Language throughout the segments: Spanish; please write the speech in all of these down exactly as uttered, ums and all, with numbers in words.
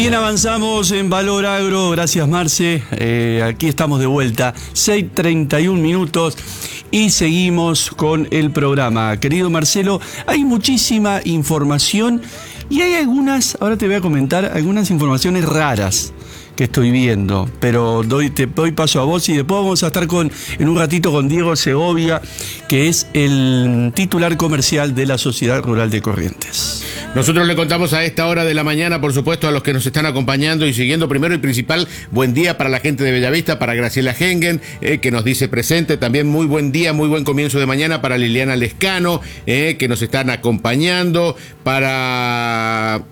Bien, avanzamos en Valor Agro, gracias Marce, eh, aquí estamos de vuelta, seis treinta y un minutos y seguimos con el programa. Querido Marcelo, hay muchísima información y hay algunas, ahora te voy a comentar, algunas informaciones raras que estoy viendo, pero doy, te doy paso a vos y después vamos a estar con, en un ratito con Diego Segovia, que es el titular comercial de la Sociedad Rural de Corrientes. Nosotros le contamos a esta hora de la mañana, por supuesto, a los que nos están acompañando y siguiendo. Primero y principal, buen día para la gente de Bellavista, para Graciela Hengen, eh, que nos dice presente. También muy buen día, muy buen comienzo de mañana para Liliana Lescano, eh, que nos están acompañando. Para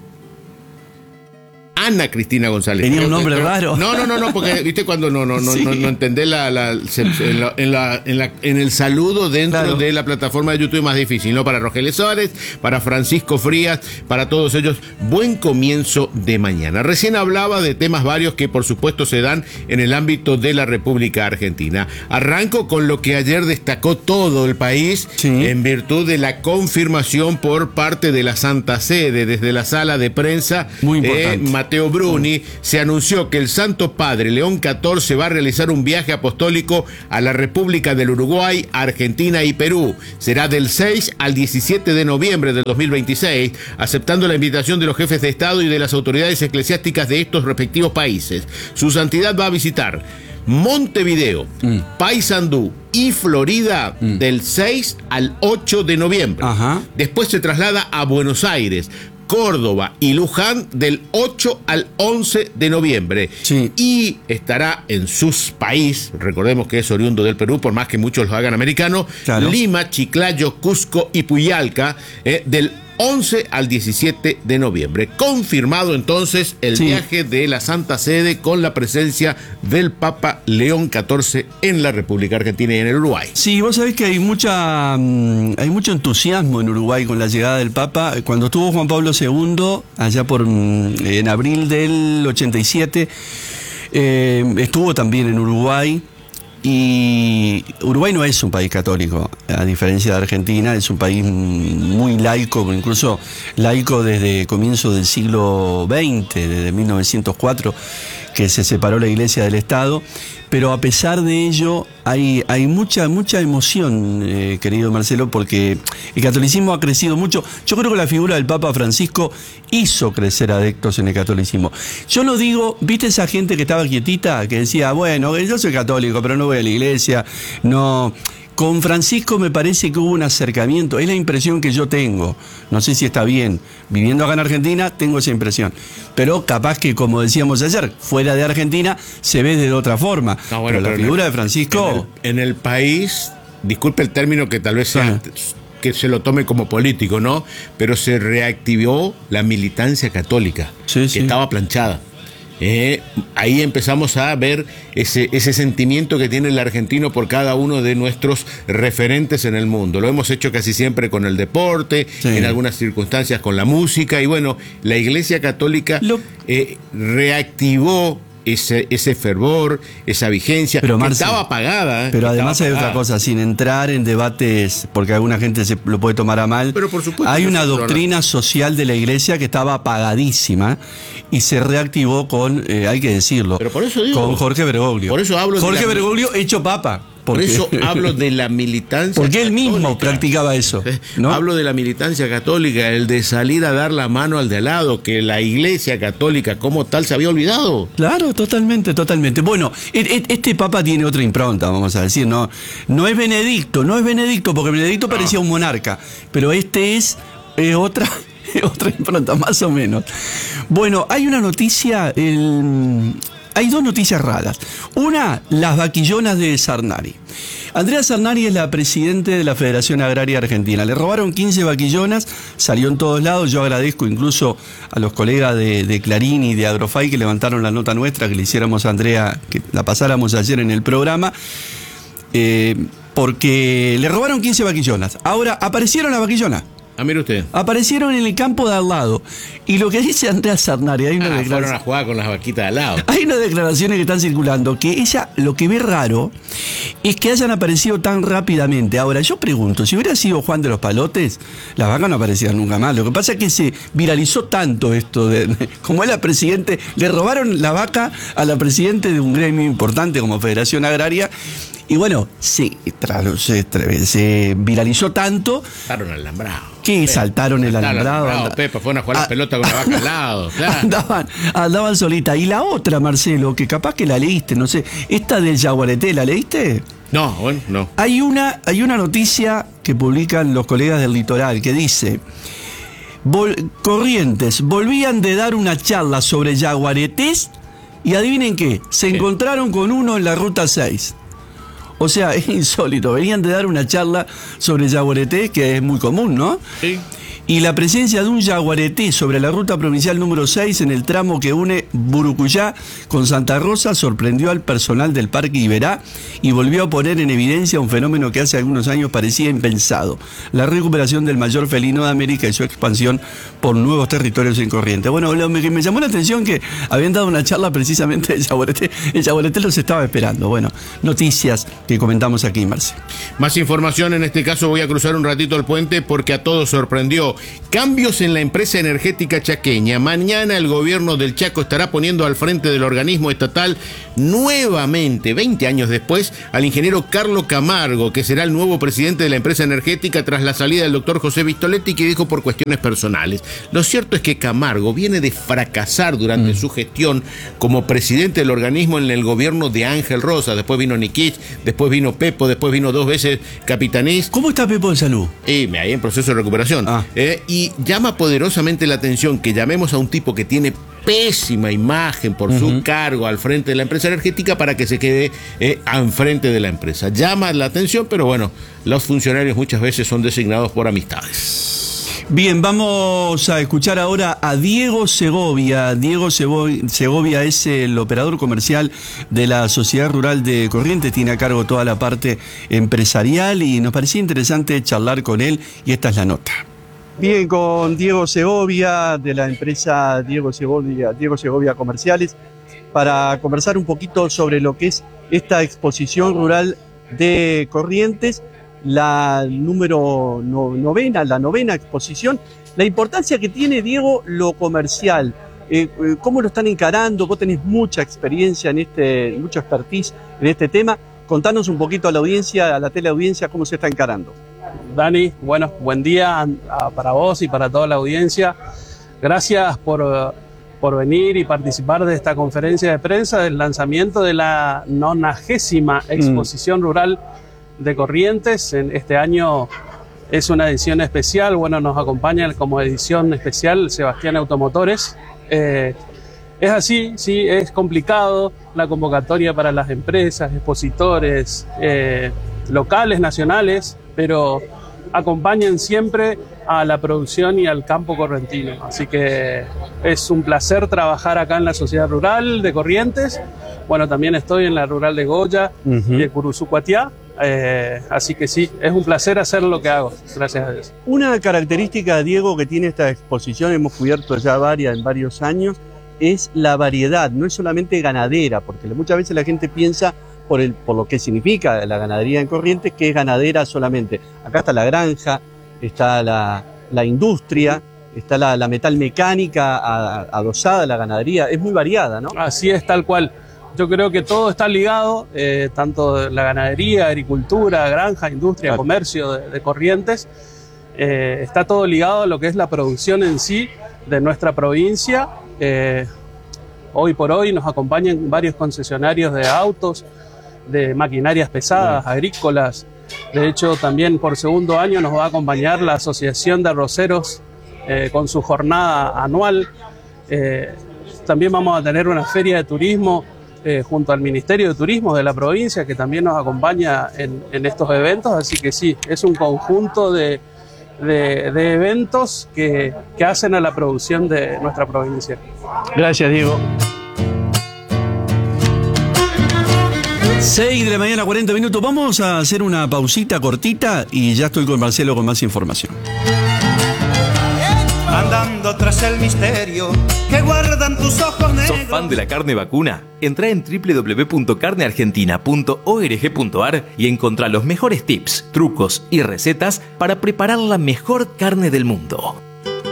Ana Cristina González. Tenía un nombre raro. No, no, no, no, porque viste cuando no, no, no, sí. no, no entendés la, la, en, la, en, la, en, la, en el saludo dentro claro. de la plataforma de YouTube es más difícil, ¿no? Para Rogelio Suárez, para Francisco Frías, para todos ellos, buen comienzo de mañana. Recién hablaba de temas varios que por supuesto se dan en el ámbito de la República Argentina. Arranco con lo que ayer destacó todo el país sí. en virtud de la confirmación por parte de la Santa Sede, desde la sala de prensa. Muy importante. Eh, Mateo Bruni, se anunció que el Santo Padre León catorce va a realizar un viaje apostólico a la República del Uruguay, Argentina y Perú. Será del seis al diecisiete de noviembre del dos mil veintiséis, aceptando la invitación de los jefes de Estado y de las autoridades eclesiásticas de estos respectivos países. Su santidad va a visitar Montevideo, mm. Paysandú y Florida mm. del seis al ocho de noviembre. Ajá. Después se traslada a Buenos Aires, Córdoba y Luján del ocho al once de noviembre. Sí. Y estará en su país, recordemos que es oriundo del Perú, por más que muchos lo hagan americano, claro. Lima, Chiclayo, Cusco y Puyalca, eh, del once al diecisiete de noviembre. Confirmado entonces el sí. viaje de la Santa Sede con la presencia del Papa León catorce en la República Argentina y en el Uruguay. Sí, vos sabés que hay mucha hay mucho entusiasmo en Uruguay con la llegada del Papa. Cuando estuvo Juan Pablo segundo, allá por en abril del ochenta y siete, eh, estuvo también en Uruguay. Y Uruguay no es un país católico, a diferencia de Argentina, es un país muy laico, incluso laico desde comienzo del siglo veinte, desde mil novecientos cuatro, que se separó la Iglesia del Estado, pero a pesar de ello hay, hay mucha, mucha emoción, eh, querido Marcelo, porque el catolicismo ha crecido mucho. Yo creo que la figura del Papa Francisco hizo crecer adeptos en el catolicismo. Yo lo digo, ¿viste esa gente que estaba quietita, que decía, bueno, yo soy católico, pero no voy a la iglesia, no... Con Francisco me parece que hubo un acercamiento, es la impresión que yo tengo, no sé si está bien, viviendo acá en Argentina tengo esa impresión, pero capaz que, como decíamos ayer, fuera de Argentina se ve de otra forma, no, bueno, pero la pero figura el, de Francisco... En el, en el país, disculpe el término que tal vez sea... Sí. que se lo tome como político, ¿no? Pero se reactivó la militancia católica, sí, que sí. estaba planchada. Eh, ahí empezamos a ver ese, ese sentimiento que tiene el argentino por cada uno de nuestros referentes en el mundo. Lo hemos hecho casi siempre con el deporte, sí. en algunas circunstancias con la música, y bueno, la Iglesia Católica Lo... eh, reactivó Ese, ese fervor, esa vigencia, pero, que Marce, estaba apagada. ¿eh? Pero además apagada. Hay otra cosa, sin entrar en debates, porque alguna gente se lo puede tomar a mal, pero por supuesto, hay una doctrina no. social de la Iglesia que estaba apagadísima y se reactivó con, eh, hay que decirlo, pero por eso digo, con Jorge Bergoglio. Por eso hablo Jorge de la... Bergoglio hecho papa. Por eso hablo de la militancia porque él católica. mismo practicaba eso, ¿no? Hablo de la militancia católica, el de salir a dar la mano al de al lado, que la Iglesia Católica como tal se había olvidado. Claro, totalmente, totalmente. Bueno, este Papa tiene otra impronta, vamos a decir, no, no es Benedicto, no es Benedicto, porque Benedicto no. parecía un monarca, pero este es eh, otra... otra impronta, más o menos. Bueno, hay una noticia, el... hay dos noticias raras. Una, las vaquillonas de Sarnari. Andrea Sarnari es la presidente de la Federación Agraria Argentina. Le robaron quince vaquillonas, salió en todos lados. Yo agradezco incluso a los colegas de, de Clarín y de Agrofy que levantaron la nota nuestra, que le hiciéramos a Andrea, que la pasáramos ayer en el programa, eh, porque le robaron quince vaquillonas. Ahora, aparecieron las vaquillonas. Ah, mire usted. Aparecieron en el campo de al lado. Y lo que dice Andrea Sarnari, hay una Ah, declaración. fueron a jugar con las vaquitas de al lado. Hay unas declaraciones que están circulando que ella lo que ve raro es que hayan aparecido tan rápidamente. Ahora, yo pregunto, si hubiera sido Juan de los Palotes, las vacas no aparecían nunca más. Lo que pasa es que se viralizó tanto esto de, de como él era presidente, le robaron la vaca a la presidente de un gremio importante como Federación Agraria. Y bueno, se, tra- se, tra- se viralizó tanto. Saltaron al alambrado. Que saltaron el Saltaron al alambrado. alambrado, Pepa, fueron a jugar la pelota con la vaca al lado. Claro. Andaban, andaban solita. Y la otra, Marcelo, que capaz que la leíste, no sé, esta del Yaguareté, ¿la leíste? No, bueno, no. Hay una, hay una noticia que publican los colegas del Litoral que dice: Vol- Corrientes volvían de dar una charla sobre yaguaretés y adivinen qué, se ¿Qué? encontraron con uno en la ruta seis. O sea, es insólito. Venían de dar una charla sobre yaguaretés, que es muy común, ¿no? Sí. Y la presencia de un yaguareté sobre la ruta provincial número seis en el tramo que une Burucuyá con Santa Rosa sorprendió al personal del Parque Iberá y volvió a poner en evidencia un fenómeno que hace algunos años parecía impensado: la recuperación del mayor felino de América y su expansión por nuevos territorios en Corrientes. Bueno, lo que me llamó la atención que habían dado una charla precisamente de yaguareté. El yaguareté los estaba esperando. Bueno, noticias que comentamos aquí, Marce. Más información, en este caso voy a cruzar un ratito el puente porque a todos sorprendió. Cambios en la empresa energética chaqueña. Mañana el gobierno del Chaco estará poniendo al frente del organismo estatal nuevamente, veinte años después, al ingeniero Carlos Camargo, que será el nuevo presidente de la empresa energética tras la salida del doctor José Vistoletti, que dijo por cuestiones personales. Lo cierto es que Camargo viene de fracasar durante mm. su gestión como presidente del organismo en el gobierno de Ángel Rosa. Después vino Nikich, después vino Pepo, después vino dos veces Capitanís. ¿Cómo está Pepo de salud? Eh, ahí en proceso de recuperación. Ah. Eh, y llama poderosamente la atención que llamemos a un tipo que tiene pésima imagen por uh-huh. su cargo al frente de la empresa energética para que se quede eh, al frente de la empresa. Llama la atención, pero bueno, los funcionarios muchas veces son designados por amistades. Bien, vamos a escuchar ahora a Diego Segovia. Diego Segovia es el operador comercial de la Sociedad Rural de Corrientes, tiene a cargo toda la parte empresarial y nos parecía interesante charlar con él y esta es la nota. Bien, con Diego Segovia de la empresa Diego Segovia, Diego Segovia Comerciales, para conversar un poquito sobre lo que es esta exposición rural de Corrientes, la número no, novena, la novena exposición, la importancia que tiene, Diego, lo comercial, eh, cómo lo están encarando. Vos tenés mucha experiencia en este, mucha expertise en este tema. Contanos un poquito a la audiencia, a la teleaudiencia, cómo se está encarando. Dani, bueno, buen día para vos y para toda la audiencia. Gracias por, por venir y participar de esta conferencia de prensa del lanzamiento de la nonagésima exposición mm. rural de Corrientes. En este año es una edición especial. Bueno, nos acompaña como edición especial Sebastián Automotores. Eh, es así, sí, es complicado la convocatoria para las empresas, expositores eh, locales, nacionales, pero acompañan siempre a la producción y al campo correntino. Así que es un placer trabajar acá en la Sociedad Rural de Corrientes. Bueno, también estoy en la Rural de Goya uh-huh. y de Curuzucuatiá. Eh, así que sí, es un placer hacer lo que hago, gracias a Dios. Una característica, Diego, que tiene esta exposición, hemos cubierto ya varias en varios años, es la variedad. No es solamente ganadera, porque muchas veces la gente piensa por, el, por lo que significa la ganadería en Corrientes, que es ganadera solamente. Acá está la granja, está la, la industria, está la, la metalmecánica adosada a la ganadería, es muy variada, ¿no? Así es, tal cual. Yo creo que todo está ligado, eh, tanto la ganadería, agricultura, granja, industria, claro. comercio de, de Corrientes, eh, está todo ligado a lo que es la producción en sí de nuestra provincia. Eh, hoy por hoy nos acompañan varios concesionarios de autos, de maquinarias pesadas, sí. agrícolas. De hecho, también por segundo año nos va a acompañar la Asociación de Arroceros eh, con su jornada anual. Eh, también vamos a tener una feria de turismo Eh, junto al Ministerio de Turismo de la provincia, que también nos acompaña en, en estos eventos, así que sí, es un conjunto de, de, de eventos que, que hacen a la producción de nuestra provincia. Gracias, Diego. seis de la mañana, cuarenta minutos. Vamos a hacer una pausita cortita y ya estoy con Marcelo con más información. sabrás el misterio que guardan tus ojos negros. ¿Sos fan de la carne vacuna? Entrá en doble u doble u doble u punto carne argentina punto org punto ar y encontrá los mejores tips, trucos y recetas para preparar la mejor carne del mundo.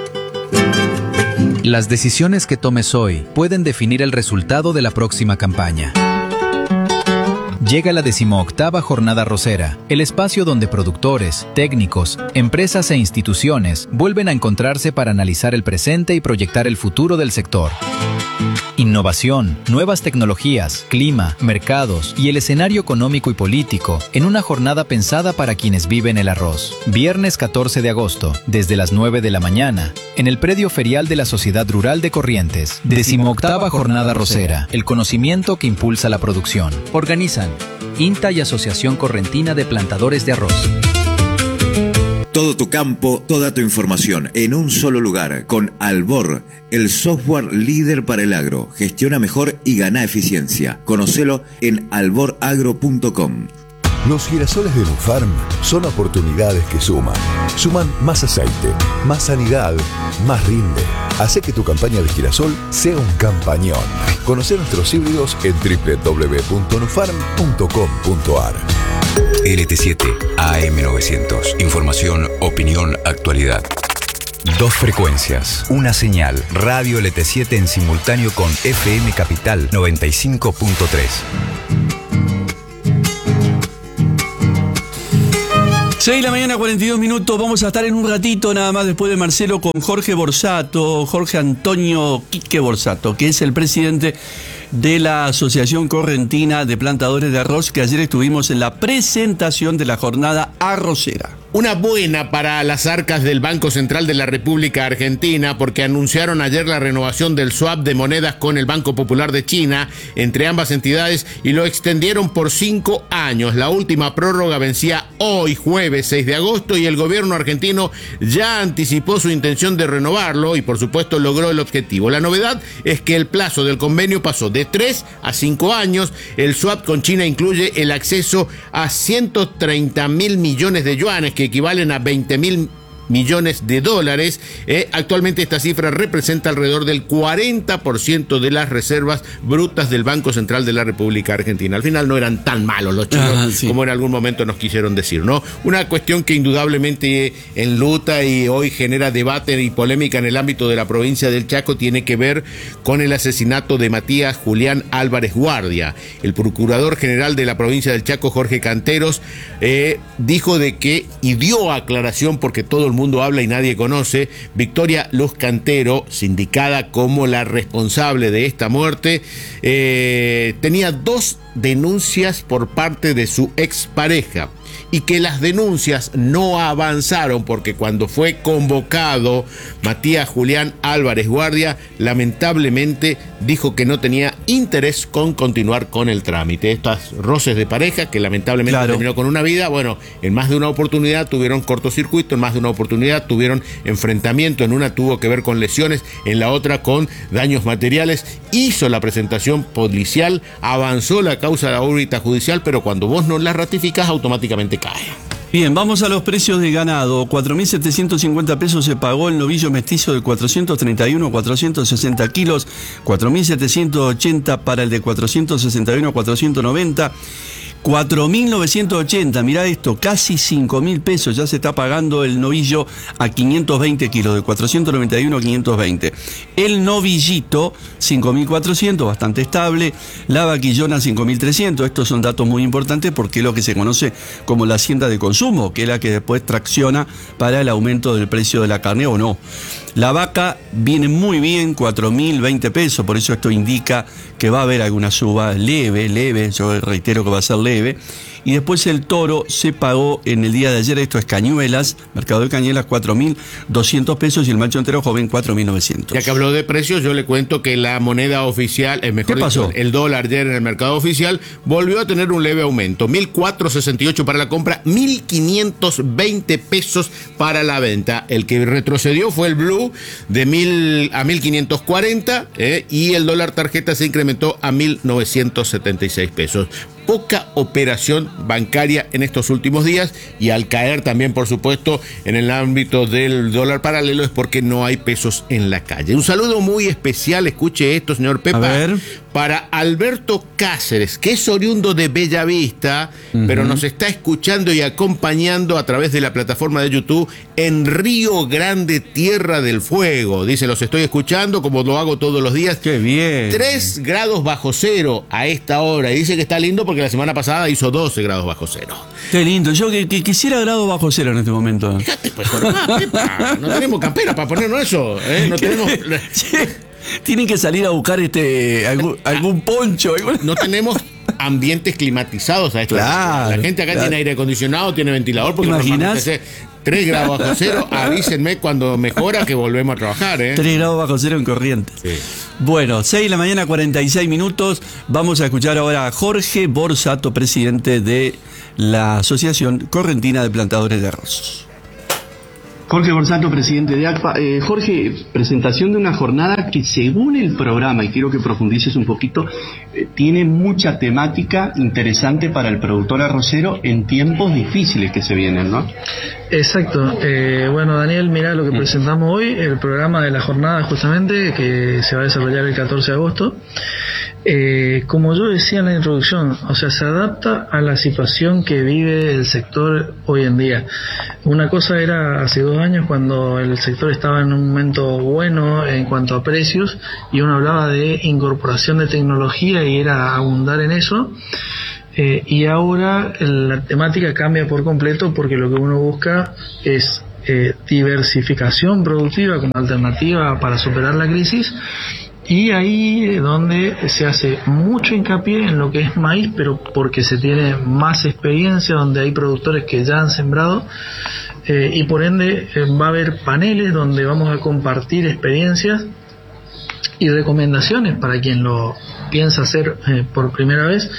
Las decisiones que tomes hoy pueden definir el resultado de la próxima campaña. Llega la decimoctava Jornada Arrocera, el espacio donde productores, técnicos, empresas e instituciones vuelven a encontrarse para analizar el presente y proyectar el futuro del sector. Innovación, nuevas tecnologías, clima, mercados y el escenario económico y político en una jornada pensada para quienes viven el arroz. Viernes catorce de agosto, desde las nueve de la mañana, en el predio ferial de la Sociedad Rural de Corrientes. Decimoctava Jornada Arrocera, el conocimiento que impulsa la producción. Organizan INTA y Asociación Correntina de Plantadores de Arroz. Todo tu campo, toda tu información en un solo lugar con Albor, el software líder para el agro. Gestiona mejor y gana eficiencia. Conocelo en albor agro punto com. Los girasoles de Nufarm son oportunidades que suman. Suman más aceite, más sanidad, más rinde. Hace que tu campaña de girasol sea un campañón. Conoce nuestros híbridos en doble u doble u doble u punto nufarm punto com punto ar. L T siete A M novecientos. Información, opinión, actualidad. Dos frecuencias, una señal. Radio L T siete en simultáneo con F M Capital noventa y cinco punto tres. seis de la mañana, cuarenta y dos minutos. Vamos a estar en un ratito nada más después de Marcelo con Jorge Borsato, Jorge Antonio Quique Borsato, que es el presidente de la Asociación Correntina de Plantadores de Arroz, que ayer estuvimos en la presentación de la jornada arrocera. Una buena para las arcas del Banco Central de la República Argentina, porque anunciaron ayer la renovación del swap de monedas con el Banco Popular de China entre ambas entidades y lo extendieron por cinco años. La última prórroga vencía hoy, jueves seis de agosto, y el gobierno argentino ya anticipó su intención de renovarlo y por supuesto logró el objetivo. La novedad es que el plazo del convenio pasó de tres a cinco años. El swap con China incluye el acceso a ciento treinta mil millones de yuanes, que equivalen a veinte mil millones de dólares. Eh, actualmente esta cifra representa alrededor del cuarenta por ciento de las reservas brutas del Banco Central de la República Argentina. Al final no eran tan malos los chinos ah, sí. como en algún momento nos quisieron decir, ¿no? Una cuestión que indudablemente enluta y hoy genera debate y polémica en el ámbito de la provincia del Chaco tiene que ver con el asesinato de Matías Julián Álvarez Guardia. El procurador general de la provincia del Chaco, Jorge Canteros, eh, dijo de que, y dio aclaración porque todo el mundo habla y nadie conoce, Victoria Luz Cantero, sindicada como la responsable de esta muerte, eh, tenía dos denuncias por parte de su expareja y que las denuncias no avanzaron porque cuando fue convocado Matías Julián Álvarez Guardia, lamentablemente dijo que no tenía interés con continuar con el trámite. Estas roces de pareja que lamentablemente claro. terminó con una vida, bueno, en más de una oportunidad tuvieron cortocircuito, en más de una oportunidad tuvieron enfrentamiento, en una tuvo que ver con lesiones, en la otra con daños materiales. Hizo la presentación policial, avanzó la causa de la órbita judicial, pero cuando vos no la ratificás automáticamente cae. Bien, vamos a los precios de ganado. cuatro mil setecientos cincuenta pesos se pagó el novillo mestizo de cuatrocientos treinta y uno a cuatrocientos sesenta kilos, cuatro mil setecientos ochenta para el de cuatrocientos sesenta y uno a cuatrocientos noventa. cuatro mil novecientos ochenta, mirá esto, casi cinco mil pesos ya se está pagando el novillo a quinientos veinte kilos, de cuatrocientos noventa y uno a quinientos veinte. El novillito, cinco mil cuatrocientos, bastante estable. La vaquillona, cinco mil trescientos. Estos son datos muy importantes porque es lo que se conoce como la hacienda de consumo, que es la que después tracciona para el aumento del precio de la carne o no. La vaca viene muy bien, cuatro mil veinte pesos, por eso esto indica que va a haber alguna suba leve, leve, yo reitero que va a ser leve. Y después el toro se pagó en el día de ayer, esto es Cañuelas, mercado de Cañuelas, cuatro mil doscientos pesos y el macho entero joven cuatro mil novecientos. Ya que habló de precios, yo le cuento que la moneda oficial, es mejor ¿Qué pasó? Dicho, el dólar ayer en el mercado oficial volvió a tener un leve aumento, mil cuatrocientos sesenta y ocho para la compra, mil quinientos veinte pesos para la venta. El que retrocedió fue el blue de mil a mil quinientos cuarenta eh, y el dólar tarjeta se incrementó a mil novecientos setenta y seis pesos. poca operación bancaria en estos últimos días, y al caer también, por supuesto, en el ámbito del dólar paralelo es porque no hay pesos en la calle. Un saludo muy especial, escuche esto, señor Pepa, A ver. para Alberto Cáceres, que es oriundo de Bellavista, uh-huh. pero nos está escuchando y acompañando a través de la plataforma de YouTube en Río Grande, Tierra del Fuego. Dice, los estoy escuchando como lo hago todos los días. ¡Qué bien! Tres grados bajo cero a esta hora. Y dice que está lindo porque la semana pasada hizo doce grados bajo cero. ¡Qué lindo! Yo que, que quisiera grado bajo cero en este momento. Fíjate, pues, Jorge, Pepa, no tenemos campera para ponernos eso, ¿eh? No tenemos... Tienen que salir a buscar este algún, algún poncho. Algún... No tenemos ambientes climatizados a esta claro, hora. La gente acá claro. tiene aire acondicionado, tiene ventilador, porque normalmente tres grados bajo cero. Avísenme cuando mejora que volvemos a trabajar, ¿eh? tres grados bajo cero en Corrientes. Sí. Bueno, seis de la mañana, cuarenta y seis minutos. Vamos a escuchar ahora a Jorge Borsato, presidente de la Asociación Correntina de Plantadores de Arroz. Jorge Borsato, presidente de A C P A. Eh, Jorge, presentación de una jornada que según el programa, y quiero que profundices un poquito, eh, tiene mucha temática interesante para el productor arrocero en tiempos difíciles que se vienen, ¿no? Exacto. Eh, bueno, Daniel, mirá lo que presentamos hoy, el programa de la jornada justamente, que se va a desarrollar el catorce de agosto. Eh, como yo decía en la introducción, o sea, se adapta a la situación que vive el sector hoy en día. Una cosa era hace dos años cuando el sector estaba en un momento bueno en cuanto a precios y uno hablaba de incorporación de tecnología y era abundar en eso. Eh, y ahora la temática cambia por completo porque lo que uno busca es eh, diversificación productiva como alternativa para superar la crisis. Y ahí es donde se hace mucho hincapié en lo que es maíz, pero porque se tiene más experiencia, donde hay productores que ya han sembrado, eh, y por ende eh, va a haber paneles donde vamos a compartir experiencias y recomendaciones para quien lo piensa hacer eh, por primera vez.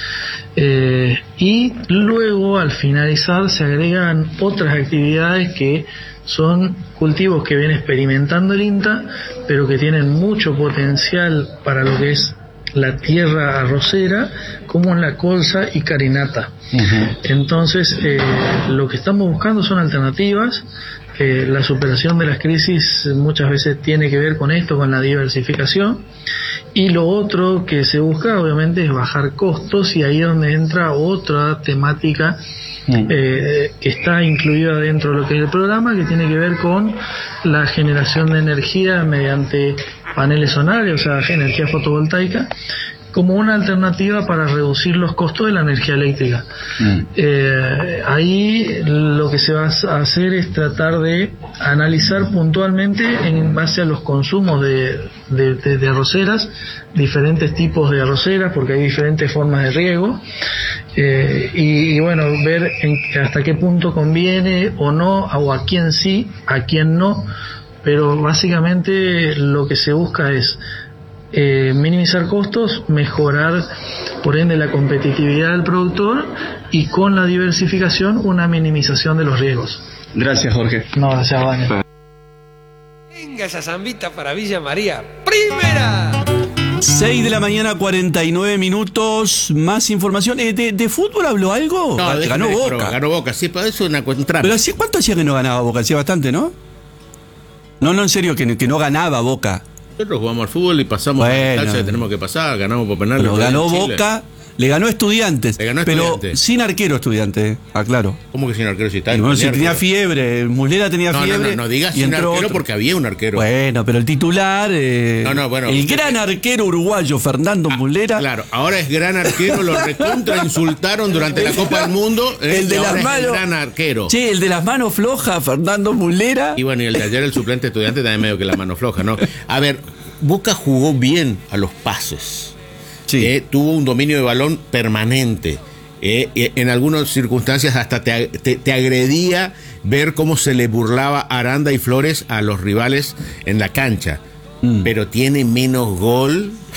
Eh, y luego al finalizar se agregan otras actividades que son cultivos que viene experimentando el INTA, pero que tienen mucho potencial para lo que es la tierra arrocera, como la colza y carinata. Uh-huh. Entonces, eh, lo que estamos buscando son alternativas. Eh, la superación de las crisis muchas veces tiene que ver con esto, con la diversificación. Y lo otro que se busca, obviamente, es bajar costos, y ahí es donde entra otra temática Eh, que está incluida dentro de lo que es el programa, que tiene que ver con la generación de energía mediante paneles solares, o sea, energía fotovoltaica, como una alternativa para reducir los costos de la energía eléctrica. Mm. Eh, ahí lo que se va a hacer es tratar de analizar puntualmente en base a los consumos de, de, de, de arroceras, diferentes tipos de arroceras, porque hay diferentes formas de riego, eh, y, y bueno, ver en, hasta qué punto conviene o no, o a quién sí, a quién no, pero básicamente lo que se busca es Eh, minimizar costos, mejorar por ende la competitividad del productor, y con la diversificación una minimización de los riesgos. Gracias, Jorge. No, gracias, Vania. Venga esa zambita para Villa María. ¡Primera! seis de la mañana, cuarenta y nueve minutos. Más información. Eh, de, ¿De fútbol habló algo? No, ganó Boca. Pro, ganó Boca, sí, pero eso es una cuenta. Pero ¿hace cuánto hacía que no ganaba Boca? Hacía bastante, ¿no? No, no, en serio, que, que no ganaba Boca. Nosotros jugamos al fútbol y pasamos bueno, a la instancia que tenemos que pasar, ganamos por penal. Pero ganó Boca, le ganó Estudiantes, le ganó pero Estudiantes. Sin arquero Estudiantes, aclaro. ¿Cómo que sin arquero si está? No, si tenía fiebre, Muslera tenía no, fiebre. No, no, no digas sin arquero otro. Porque había un arquero. Bueno, pero el titular, eh, no, no, bueno, el gran arquero uruguayo Fernando ah, Muslera. Claro, ahora es gran arquero, lo recontra insultaron durante la Copa del Mundo. El de las manos. Gran arquero. Sí, el de las manos flojas, Fernando Muslera. Y bueno, y el de ayer, el suplente Estudiante, también medio que la mano floja, ¿no? A ver, Boca jugó bien a los pases. Sí. Eh, tuvo un dominio de balón permanente. Eh, eh, en algunas circunstancias hasta te, te, te agredía ver cómo se le burlaba Aranda y Flores a los rivales en la cancha. Mm. Pero tiene menos gol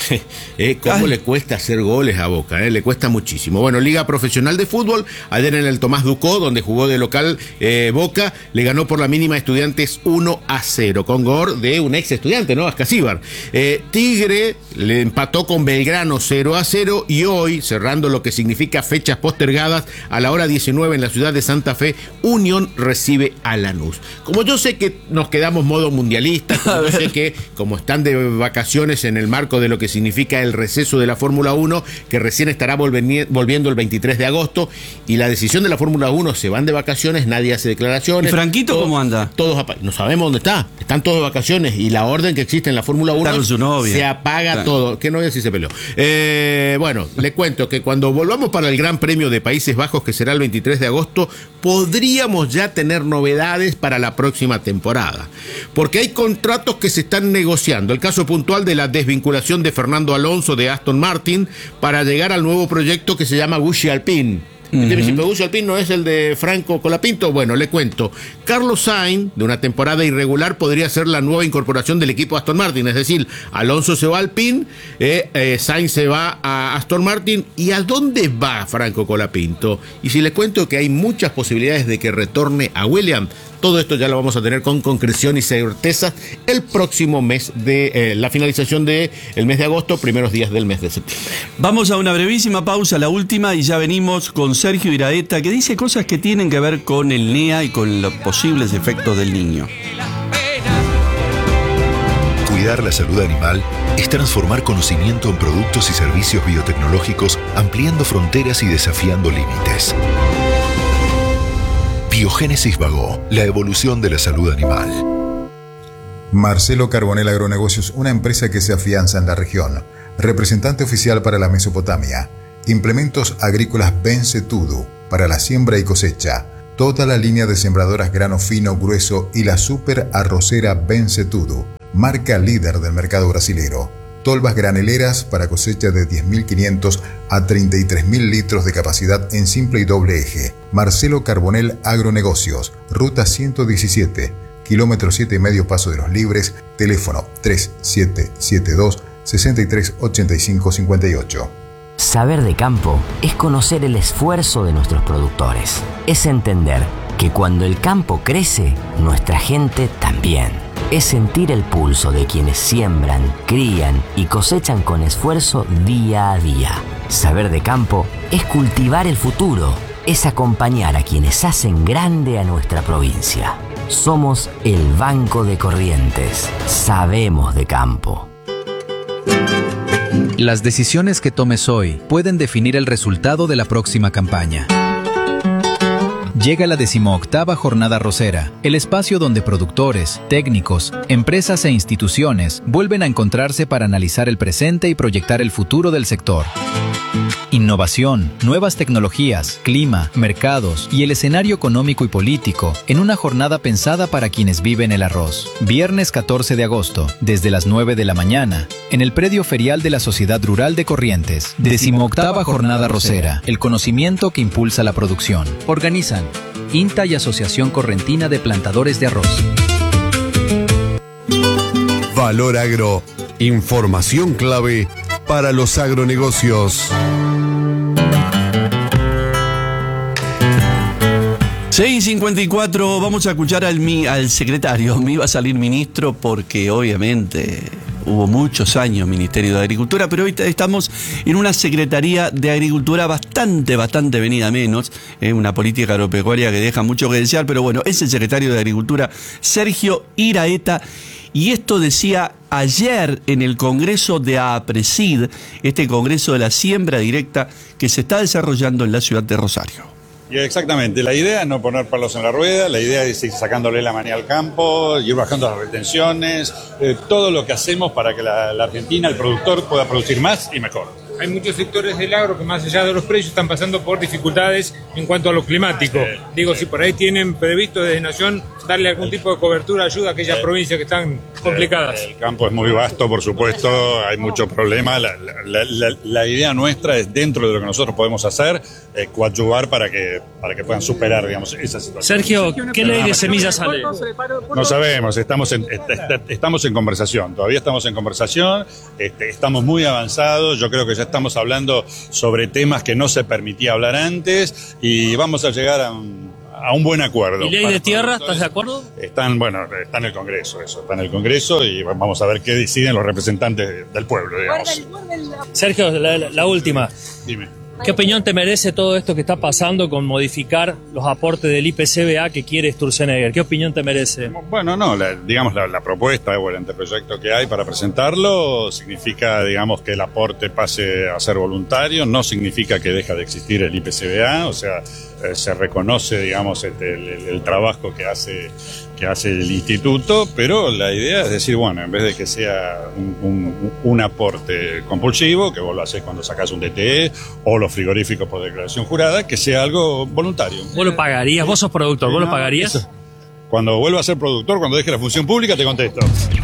eh, ¿Cómo Ay. le cuesta hacer goles a Boca? Eh? Le cuesta muchísimo. Bueno, Liga Profesional de Fútbol, ayer en el Tomás Ducó, donde jugó de local eh, Boca, le ganó por la mínima a Estudiantes uno a cero, con gol de un ex estudiante, ¿no? Ascasíbar. Eh, Tigre le empató con Belgrano cero a cero y hoy, cerrando lo que significa fechas postergadas, a la hora diecinueve en la ciudad de Santa Fe, Unión recibe a Lanús. Como yo sé que nos quedamos modo mundialistas, como yo sé que como están de vacaciones en el marco de lo que significa el receso de la Fórmula uno, que recién estará volviendo el veintitrés de agosto, y la decisión de la Fórmula uno, se van de vacaciones, nadie hace declaraciones. ¿Y Franquito todo, cómo anda? Todos, no sabemos dónde está, están todos de vacaciones, y la orden que existe en la Fórmula uno su novia. se apaga claro. todo. ¿Qué novia si se peleó? Eh, bueno, le cuento que cuando volvamos para el Gran Premio de Países Bajos, que será el veintitrés de agosto, podríamos ya tener novedades para la próxima temporada, porque hay contratos que se están negociando. El caso puntual de la desvinculación de Fernando Alonso de Aston Martin para llegar al nuevo proyecto que se llama Gucci Alpine. Uh-huh. Si Gucci Alpine no es el de Franco Colapinto, bueno, le cuento. Carlos Sainz, de una temporada irregular, podría ser la nueva incorporación del equipo Aston Martin, es decir, Alonso se va a Alpine, eh, eh, Sainz se va a Aston Martin. ¿Y a dónde va Franco Colapinto? Y si le cuento que hay muchas posibilidades de que retorne a Williams, todo esto ya lo vamos a tener con concreción y certeza el próximo mes de eh, la finalización del mes de agosto, primeros días del mes de septiembre. Vamos a una brevísima pausa, la última, y ya venimos con Sergio Iraeta, que dice cosas que tienen que ver con el N E A y con los posibles efectos del niño. Cuidar la salud animal es transformar conocimiento en productos y servicios biotecnológicos, ampliando fronteras y desafiando límites. Biogénesis Vago, la evolución de la salud animal. Marcelo Carbonell Agronegocios, una empresa que se afianza en la región. Representante oficial para la Mesopotamia. Implementos agrícolas Bencetudo para la siembra y cosecha. Toda la línea de sembradoras grano fino, grueso y la super arrocera Bencetudo. Marca líder del mercado brasilero. Tolvas graneleras para cosecha de diez mil quinientos a treinta y tres mil litros de capacidad en simple y doble eje. Marcelo Carbonell Agronegocios, ruta ciento diecisiete, kilómetro siete y medio Paso de los Libres, teléfono tres siete siete dos, seis tres ocho cinco cinco ocho. Saber de campo es conocer el esfuerzo de nuestros productores. Es entender que cuando el campo crece, nuestra gente también. Es sentir el pulso de quienes siembran, crían y cosechan con esfuerzo día a día. Saber de campo es cultivar el futuro, es acompañar a quienes hacen grande a nuestra provincia. Somos el Banco de Corrientes. Sabemos de campo. Las decisiones que tomes hoy pueden definir el resultado de la próxima campaña. Llega la decimoctava Jornada Arrocera, el espacio donde productores, técnicos, empresas e instituciones vuelven a encontrarse para analizar el presente y proyectar el futuro del sector. Innovación, nuevas tecnologías, clima, mercados y el escenario económico y político en una jornada pensada para quienes viven el arroz. Viernes catorce de agosto, desde las nueve de la mañana, en el predio ferial de la Sociedad Rural de Corrientes. Decimoctava Jornada Arrocera, el conocimiento que impulsa la producción. Organizan INTA y Asociación Correntina de Plantadores de Arroz. Valor Agro, información clave para los agronegocios. seis cincuenta y cuatro, vamos a escuchar al, mi, al secretario. Me iba a salir ministro porque obviamente hubo muchos años Ministerio de Agricultura, pero hoy estamos en una Secretaría de Agricultura bastante, bastante venida menos, eh, una política agropecuaria que deja mucho que desear, pero bueno, es el secretario de Agricultura, Sergio Iraeta, y esto decía ayer en el Congreso de APRESID, este Congreso de la Siembra Directa que se está desarrollando en la ciudad de Rosario. Y exactamente, la idea es no poner palos en la rueda, la idea es ir sacándole la manía al campo, ir bajando las retenciones, eh, todo lo que hacemos para que la, la Argentina, el productor, pueda producir más y mejor. Hay muchos sectores del agro que más allá de los precios están pasando por dificultades en cuanto a lo climático. Digo, si por ahí tienen previsto desde Nación darle algún tipo de cobertura, ayuda a aquellas provincias que están complicadas. El, el campo es muy vasto, por supuesto, hay muchos problemas. La, la, la, la idea nuestra es, dentro de lo que nosotros podemos hacer, eh, coadyuvar para que, para que puedan superar, digamos, esa situación. Sergio, ¿qué ley de semillas sale? No sabemos, estamos en, estamos en conversación, todavía estamos en conversación, este, estamos muy avanzados, yo creo que ya estamos hablando sobre temas que no se permitía hablar antes y vamos a llegar a un, a un buen acuerdo. ¿Y ley de tierra, estás de acuerdo? Están, bueno, está en el Congreso eso, está en el Congreso y vamos a ver qué deciden los representantes del pueblo, digamos. Sergio, la, la última. Dime. ¿Qué opinión te merece todo esto que está pasando con modificar los aportes del I P C B A que quiere Sturzenegger? ¿Qué opinión te merece? Bueno, no, la, digamos la, la propuesta o el anteproyecto que hay para presentarlo significa, digamos, que el aporte pase a ser voluntario, no significa que deja de existir el I P C B A, o sea, eh, se reconoce, digamos, el, el, el trabajo que hace que hace el instituto, pero la idea es decir, bueno, en vez de que sea un, un, un aporte compulsivo, que vos lo haces cuando sacás un D T E o los frigoríficos por declaración jurada, que sea algo voluntario. ¿Vos lo pagarías? ¿Vos sos productor? ¿Vos no, lo pagarías? Eso. Cuando vuelva a ser productor, cuando deje la función pública, te contesto.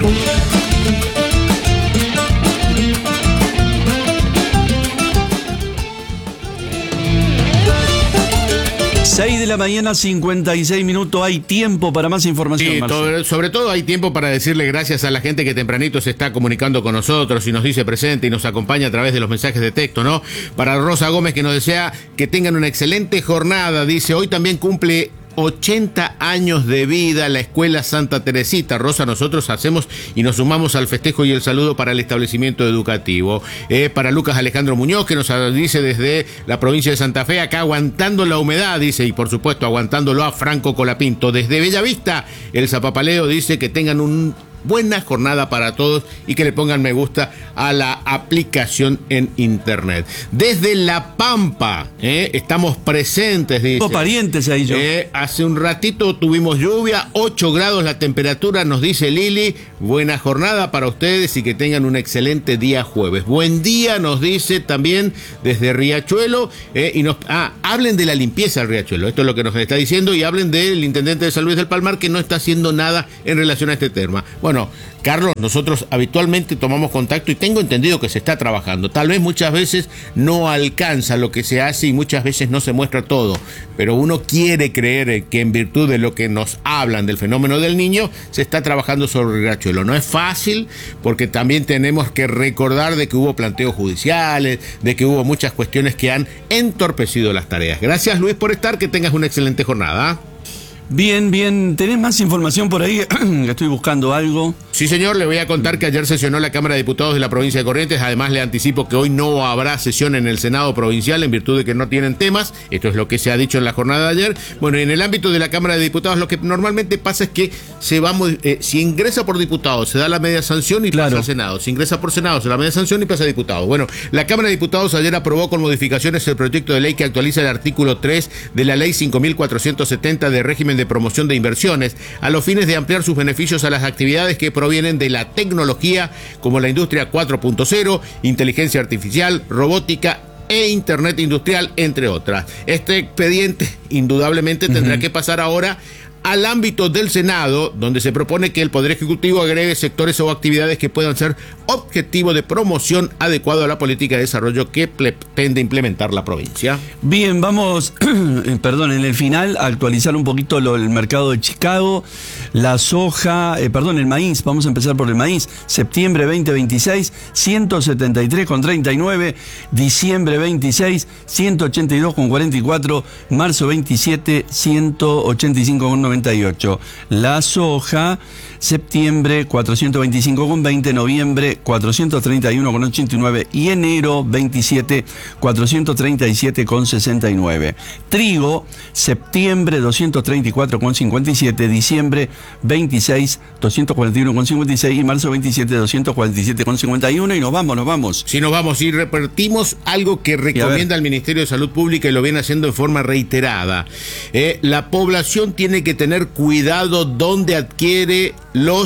seis de la mañana, cincuenta y seis minutos. Hay tiempo para más información, sí, todo, sobre todo hay tiempo para decirle gracias a la gente que tempranito se está comunicando con nosotros y nos dice presente y nos acompaña a través de los mensajes de texto, ¿no? Para Rosa Gómez, que nos desea que tengan una excelente jornada. Dice, hoy también cumple ochenta años de vida la Escuela Santa Teresita. Rosa, nosotros hacemos y nos sumamos al festejo y el saludo para el establecimiento educativo. Eh, para Lucas Alejandro Muñoz, que nos dice desde la provincia de Santa Fe, acá aguantando la humedad, dice, y por supuesto aguantándolo a Franco Colapinto. Desde Bellavista, el Zapapaleo dice que tengan un buena jornada para todos y que le pongan me gusta a la aplicación en internet. Desde La Pampa, eh, estamos presentes, dice. Tengo parientes ahí yo. Eh, hace un ratito tuvimos lluvia, ocho grados la temperatura, nos dice Lili. Buena jornada para ustedes y que tengan un excelente día jueves. Buen día, nos dice también desde Riachuelo. Eh, y nos ah, hablen de la limpieza del Riachuelo. Esto es lo que nos está diciendo. Y hablen del intendente de San Luis del Palmar, que no está haciendo nada en relación a este tema. Bueno, Carlos, nosotros habitualmente tomamos contacto y tengo entendido que se está trabajando. Tal vez muchas veces no alcanza lo que se hace y muchas veces no se muestra todo, pero uno quiere creer que en virtud de lo que nos hablan del fenómeno del niño, se está trabajando sobre el Riachuelo. No es fácil porque también tenemos que recordar de que hubo planteos judiciales, de que hubo muchas cuestiones que han entorpecido las tareas. Gracias, Luis, por estar, que tengas una excelente jornada. Bien, bien. ¿Tenés más información por ahí? Estoy buscando algo. Sí, señor. Le voy a contar que ayer sesionó la Cámara de Diputados de la provincia de Corrientes. Además, le anticipo que hoy no habrá sesión en el Senado provincial en virtud de que no tienen temas. Esto es lo que se ha dicho en la jornada de ayer. Bueno, en el ámbito de la Cámara de Diputados, lo que normalmente pasa es que se va eh, si ingresa por diputado, se da la media sanción y claro. pasa al Senado. Si ingresa por Senado, se da la media sanción y pasa a diputado. Bueno, la Cámara de Diputados ayer aprobó con modificaciones el proyecto de ley que actualiza el artículo tres de la Ley cinco mil cuatrocientos setenta de régimen de promoción de inversiones, a los fines de ampliar sus beneficios a las actividades que provienen de la tecnología, como la industria cuatro punto cero, inteligencia artificial, robótica e Internet industrial, entre otras. Este expediente indudablemente tendrá uh-huh. que pasar ahora al ámbito del Senado, donde se propone que el Poder Ejecutivo agregue sectores o actividades que puedan ser objetivo de promoción adecuado a la política de desarrollo que pretende implementar la provincia. Bien, vamos, perdón, en el final a actualizar un poquito lo, el mercado de Chicago, la soja, eh, perdón, el maíz, vamos a empezar por el maíz, septiembre veinte veintiséis, ciento setenta y tres con treinta y nueve, diciembre veintiséis, ciento ochenta y dos con cuarenta y cuatro, marzo veintisiete, ciento ochenta y cinco con noventa y ocho. La soja, septiembre cuatrocientos veinticinco con veinte, noviembre cuatrocientos treinta y uno con ochenta y nueve y enero veintisiete, cuatrocientos treinta y siete con sesenta y nueve. Trigo, septiembre doscientos treinta y cuatro con cincuenta y siete, diciembre veintiséis, doscientos cuarenta y uno con cincuenta y seis y marzo veintisiete, doscientos cuarenta y siete con cincuenta y uno y nos vamos, nos vamos. Sí, nos vamos y repartimos algo que recomienda el Ministerio de Salud Pública y lo viene haciendo en forma reiterada. Eh, la población tiene que tener cuidado donde adquiere los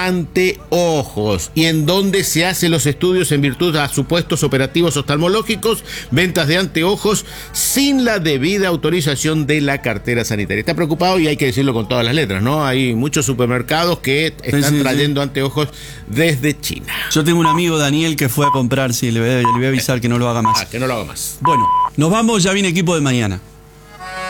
anteojos y en donde se hacen los estudios en virtud a supuestos operativos oftalmológicos, ventas de anteojos sin la debida autorización de la cartera sanitaria. Está preocupado y hay que decirlo con todas las letras, ¿no? Hay muchos supermercados que están sí, sí, trayendo sí. anteojos desde China. Yo tengo un amigo, Daniel, que fue a comprar, sí, le voy a, le voy a avisar que no lo haga más. Ah, que no lo haga más. Bueno, nos vamos, ya viene equipo de mañana.